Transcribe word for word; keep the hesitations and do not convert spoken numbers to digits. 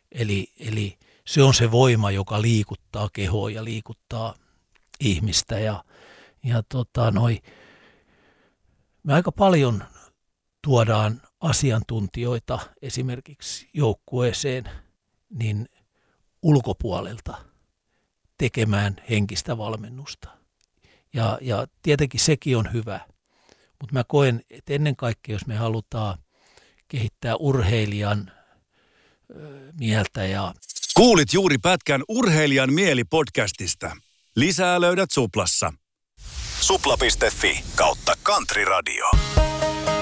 Eli, eli se on se voima, joka liikuttaa kehoa ja liikuttaa ihmistä. Ja, ja tota, noi, me aika paljon tuodaan asiantuntijoita esimerkiksi joukkueeseen niin ulkopuolelta tekemään henkistä valmennusta. Ja, ja tietenkin sekin on hyvä, mutta mä koen, että ennen kaikkea, jos me halutaan kehittää urheilijan ö, mieltä ja... Kuulit juuri pätkän Urheilijan mieli podcastista. Lisää löydät Suplassa. Supla piste fi kautta Country Radio.